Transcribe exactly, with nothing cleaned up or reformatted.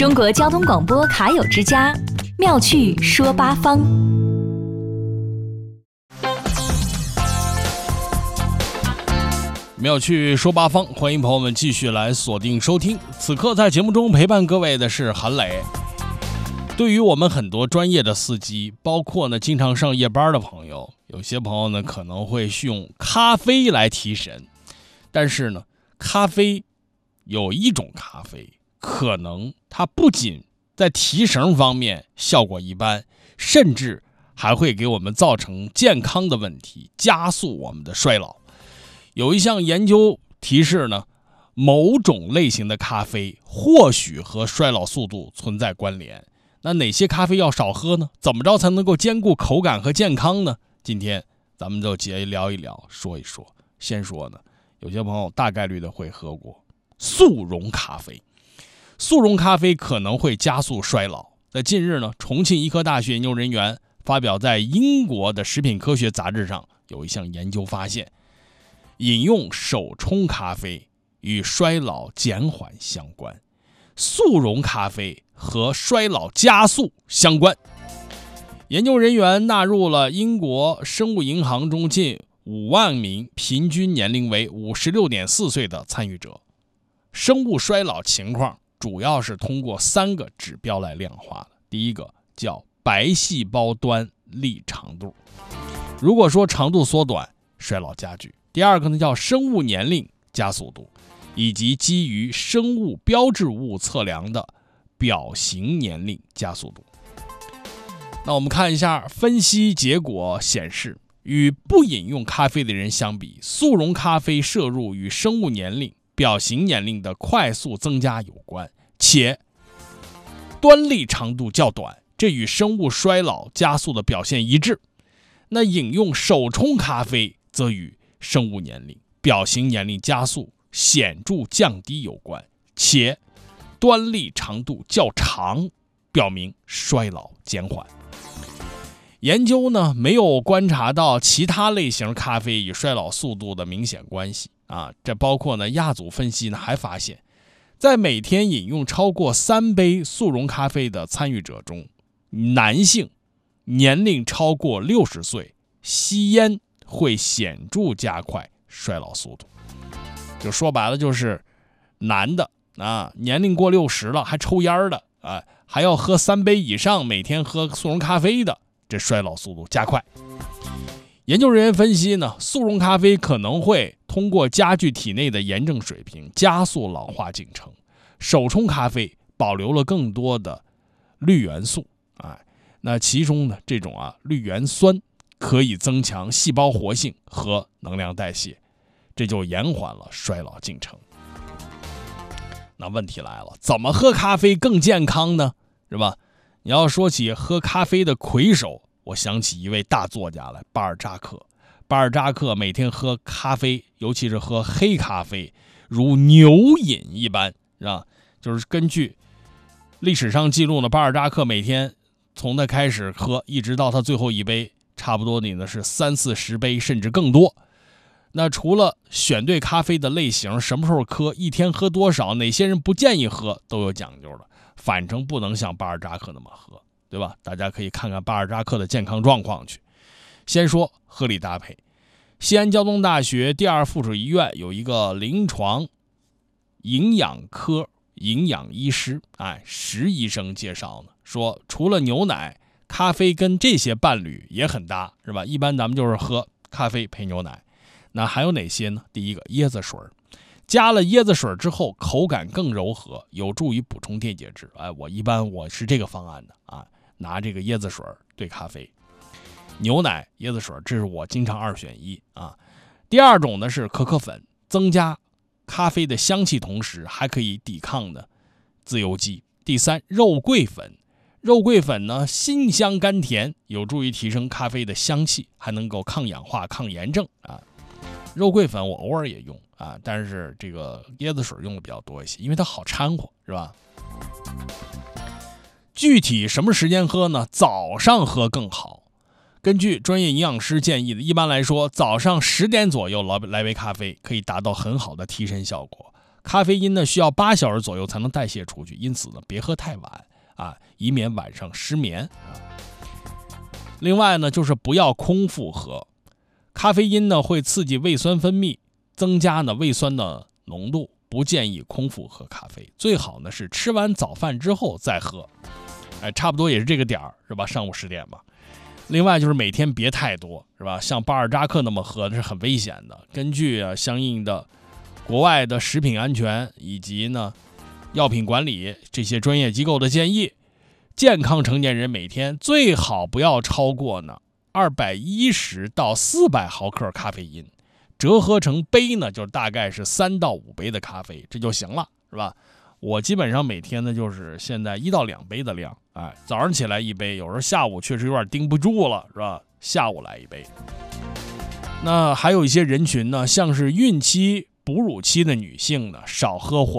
中国交通广播卡友之家，妙趣说八方。 妙趣说八方，欢迎朋友们继续来锁定收听。此刻在节目中陪伴各位的是韩磊。对于我们很多专业的司机，包括呢经常上夜班的朋友，有些朋友呢可能会用咖啡来提神，但是呢，咖啡有一种咖啡，可能它不仅在提神方面效果一般，甚至还会给我们造成健康的问题，加速我们的衰老。有一项研究提示呢，某种类型的咖啡或许和衰老速度存在关联。那哪些咖啡要少喝呢？怎么着才能够兼顾口感和健康呢？今天咱们就接聊一聊，说一说。先说呢，有些朋友大概率的会喝过速溶咖啡。速溶咖啡可能会加速衰老。在近日呢，重庆医科大学研究人员发表在英国的食品科学杂志上有一项研究发现，饮用手冲咖啡与衰老减缓相关，速溶咖啡和衰老加速相关。研究人员纳入了英国生物银行中近五万名平均年龄为 五十六点四 岁的参与者，生物衰老情况主要是通过三个指标来量化的。第一个叫白细胞端粒长度，如果说长度缩短，衰老加剧。第二个呢叫生物年龄加速度，以及基于生物标志物测量的表型年龄加速度。那我们看一下分析结果显示，与不饮用咖啡的人相比，速溶咖啡摄入与生物年龄、表型年龄的快速增加有关，且端粒长度较短，这与生物衰老加速的表现一致。那饮用手冲咖啡则与生物年龄、表型年龄加速显著降低有关，且端粒长度较长，表明衰老减缓。研究呢没有观察到其他类型咖啡与衰老速度的明显关系啊，这包括呢亚组分析呢还发现，在每天饮用超过三杯速溶咖啡的参与者中，男性年龄超过六十岁，吸烟会显著加快衰老速度。就说白了就是男的啊，年龄过六十了还抽烟的啊，还要喝三杯以上，每天喝速溶咖啡的，这衰老速度加快。研究人员分析呢，速溶咖啡可能会通过加剧体内的炎症水平，加速老化进程。手冲咖啡保留了更多的绿元素啊，那其中呢这种啊绿原酸可以增强细胞活性和能量代谢，这就延缓了衰老进程。那问题来了，怎么喝咖啡更健康呢？是吧？你要说起喝咖啡的魁首，我想起一位大作家来，巴尔扎克。巴尔扎克每天喝咖啡，尤其是喝黑咖啡，如牛饮一般，是吧？就是根据历史上记录呢，巴尔扎克每天从他开始喝，一直到他最后一杯，差不多你呢是三四十杯，甚至更多。那除了选对咖啡的类型，什么时候喝，一天喝多少，哪些人不建议喝，都有讲究的。反正不能像巴尔扎克那么喝，对吧？大家可以看看巴尔扎克的健康状况去。先说合理搭配，西安交通大学第二附属医院有一个临床营养科营养医师，哎，石医生介绍呢，说除了牛奶，咖啡跟这些伴侣也很搭，是吧？一般咱们就是喝咖啡配牛奶。那还有哪些呢？第一个，椰子水，加了椰子水之后，口感更柔和，有助于补充电解质。哎，我一般我是这个方案的啊，拿这个椰子水兑咖啡。牛奶、椰子水，这是我经常二选一啊。第二种呢是可可粉，增加咖啡的香气，同时还可以抵抗呢自由基。第三，肉桂粉，肉桂粉呢辛香甘甜，有助于提升咖啡的香气，还能够抗氧化、抗炎症啊。肉桂粉我偶尔也用啊，但是这个椰子水用的比较多一些，因为它好掺和，是吧？具体什么时间喝呢？早上喝更好。根据专业营养师建议的，一般来说早上十点左右来来杯咖啡可以达到很好的提神效果。 咖啡因呢需要八小时左右才能代谢出去，因此呢别喝太晚啊，以免晚上失眠啊。另外呢就是不要空腹喝，咖啡因呢会刺激胃酸分泌，增加呢胃酸的浓度，不建议空腹喝咖啡，最好呢是吃完早饭之后再喝，哎，差不多也是这个点儿，是吧？上午十点吧。另外就是每天别太多，是吧？像巴尔扎克那么喝那是很危险的。根据啊相应的国外的食品安全以及呢药品管理这些专业机构的建议，健康成年人每天最好不要超过呢二百一十到四百毫克咖啡因，折合成杯呢就大概是三到五杯的咖啡，这就行了，是吧？我基本上每天呢就是现在一到两杯的量，哎，早上起来一杯，有时候下午确实有点盯不住了，是吧？下午来一杯。那还有一些人群呢，像是孕期、哺乳期的女性呢，少喝或